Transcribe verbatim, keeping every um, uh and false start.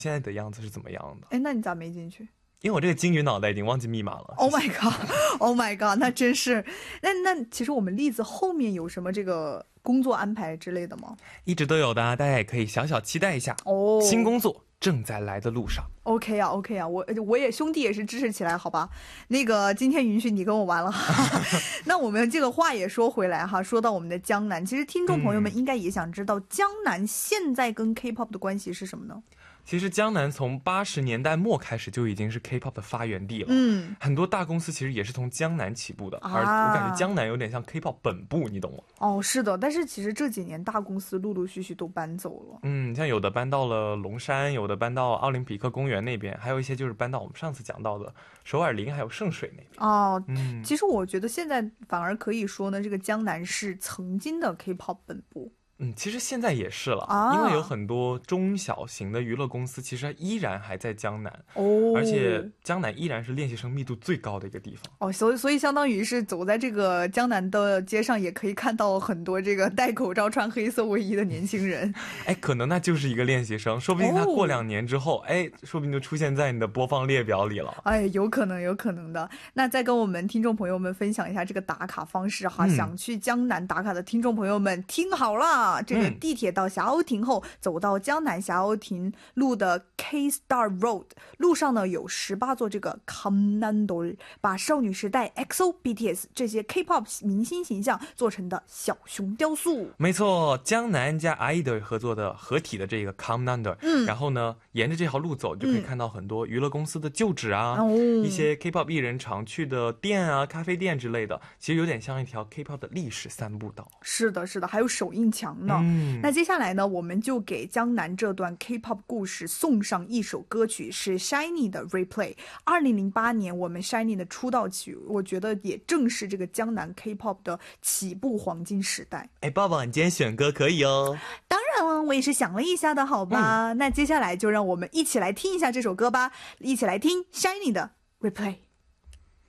现在的样子是怎么样的。 哎，那你咋没进去？ 因为我这个金鱼脑袋已经忘记密码了。 Oh my god Oh my god 那真是。那那其实我们栗子后面有什么这个工作安排之类的吗？ 一直都有的，大家也可以小小期待一下哦。 新工作正在来的路上。 OK 啊 OK 啊，我我也兄弟也是支持起来好吧。那个今天允许你跟我玩了。那我们这个话也说回来哈，说到我们的江南，其实听众朋友们应该也想知道、嗯、江南现在跟 K-pop 的关系是什么呢？ 其实江南从八十年代末开始就已经是 K-pop 的发源地了， 嗯， 很多大公司其实也是从江南起步的、啊、而我感觉江南有点像 K-pop 本部，你懂吗？ 哦，是的，但是其实这几年大公司陆陆续续都搬走了， 嗯，像有的搬到了龙山，有的搬到奥林匹克公园那边，还有一些就是搬到我们上次讲到的首尔林还有圣水那边。 哦， 嗯， 其实我觉得现在反而可以说呢，这个江南是曾经的 K-pop 本部。 嗯，其实现在也是了、 啊、 因为有很多中小型的娱乐公司其实依然还在江南哦， 而且江南依然是练习生密度最高的一个地方哦，所以所以相当于是走在这个江南的街上，也可以看到很多这个戴口罩、穿黑色卫衣的年轻人。 哎，可能那就是一个练习生，说不定他过两年之后，哎、哦，说不定就出现在你的播放列表里了。 哎，有可能，有可能的。那再跟我们听众朋友们分享一下这个打卡方式哈，嗯、想去江南打卡的听众朋友们听好了，这个地铁到霞鸥亭后，走到江南霞鸥亭路的 K-Star Road 路上呢，有十八座这个 Kamnandol， 把少女时代 X O、B T S 这些 K-pop 明星形象做成的小熊雕塑。 没错，江南加 idol 合作的合体的这个 Kamnandol，嗯，然后呢，沿着这条路走，就可以看到很多娱乐公司的旧址啊，嗯、一些 K-pop 艺人常去的店啊、咖啡店之类的，其实有点像一条 K-pop 的历史散步道。 是的，是的，还有手印墙呢。嗯，那接下来呢，我们就给江南这段 K-pop 故事送上一首歌曲，是 SHINee 的 Replay。二零零八年我们 SHINee 的出道曲，我觉得也正是这个江南 K-pop 的起步黄金时代。 哎，抱抱，你今天选歌可以哦。 当然了，我也是想了一下的，好吧、嗯、那接下来就让我们一起来听一下这首歌吧，一起来听 SHINee 的 Replay。